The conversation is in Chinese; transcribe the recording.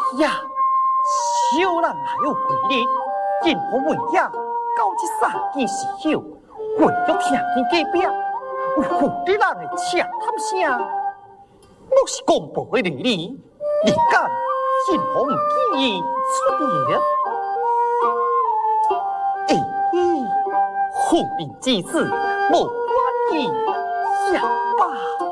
呀，小人还有规律，任何为呀，到这3件事后，为了听见隔壁有妇的人的洽谈声，若是公布的律例，你敢任何唔建议出面？护民之事，无关己也罢。